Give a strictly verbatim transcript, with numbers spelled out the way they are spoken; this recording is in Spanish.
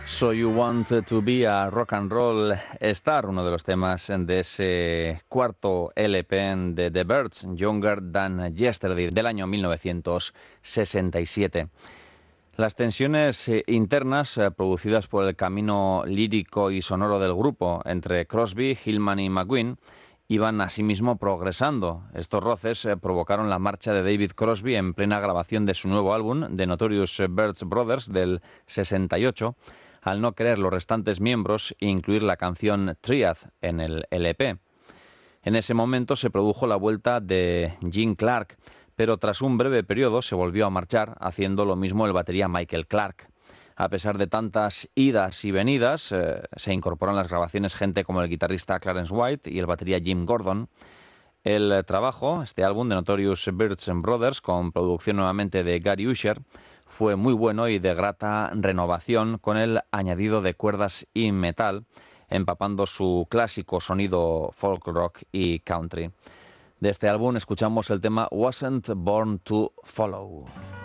So You Want to Be a Rock and Roll Star, uno de los temas de ese cuarto L P de The Byrds, Younger Than Yesterday, del año mil novecientos sesenta y siete. Las tensiones eh, internas eh, producidas por el camino lírico y sonoro del grupo entre Crosby, Hillman y McQueen iban asimismo progresando. Estos roces eh, provocaron la marcha de David Crosby en plena grabación de su nuevo álbum, The Notorious Byrds Brothers, del sesenta y ocho, al no querer los restantes miembros incluir la canción Triad en el L P. En ese momento se produjo la vuelta de Gene Clark, pero tras un breve periodo se volvió a marchar, haciendo lo mismo el batería Michael Clark. A pesar de tantas idas y venidas, eh, se incorporan las grabaciones gente como el guitarrista Clarence White y el batería Jim Gordon. El trabajo, este álbum de Notorious Byrds Brothers, con producción nuevamente de Gary Usher, fue muy bueno y de grata renovación, con el añadido de cuerdas y metal, empapando su clásico sonido folk rock y country. De este álbum escuchamos el tema Wasn't Born to Follow.